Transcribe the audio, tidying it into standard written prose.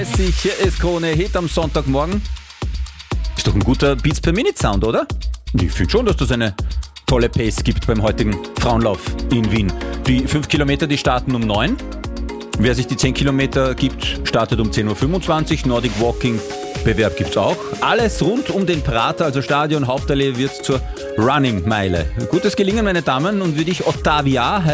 Hier ist Krone Hit am Sonntagmorgen. Ist doch ein guter Beats per Minute Sound, oder? Ich finde schon, dass das eine tolle Pace gibt beim heutigen Frauenlauf in Wien. Die 5 Kilometer, die starten um 9. Wer sich die 10 Kilometer gibt, startet um 10.25 Uhr. Nordic Walking Bewerb gibt's auch. Alles rund um den Prater, also Stadion, Hauptallee, wird zur Running Meile. Gutes Gelingen, meine Damen, und würde ich Ottavia